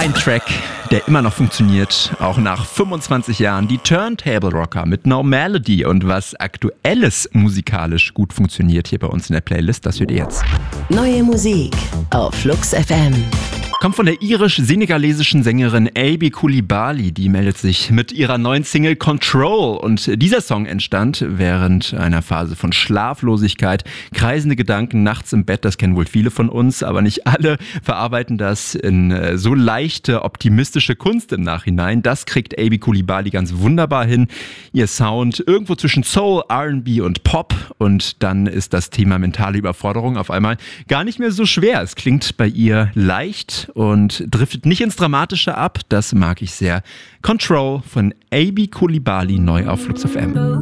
Ein Track, der immer noch funktioniert, auch nach 25 Jahren. Die Turntable Rocker mit No Melody und was Aktuelles musikalisch gut funktioniert hier bei uns in der Playlist, das hört ihr jetzt. Neue Musik auf Flux FM. Kommt von der irisch-senegalesischen Sängerin Abi Coulibaly, die meldet sich mit ihrer neuen Single Control. Und dieser Song entstand während einer Phase von Schlaflosigkeit. Kreisende Gedanken nachts im Bett, das kennen wohl viele von uns, aber nicht alle verarbeiten das in so leichte, optimistische Kunst im Nachhinein. Das kriegt Abi Coulibaly ganz wunderbar hin. Ihr Sound irgendwo zwischen Soul, R&B und Pop. Und dann ist das Thema mentale Überforderung auf einmal gar nicht mehr so schwer. Es klingt bei ihr leicht und driftet nicht ins Dramatische ab. Das mag ich sehr. Control von Abi Coulibaly neu auf Flux FM.